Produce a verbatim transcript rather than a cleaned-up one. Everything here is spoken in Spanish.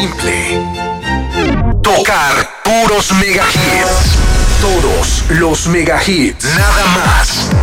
simple. Tocar puros mega hits. Todos los mega hits. Nada más.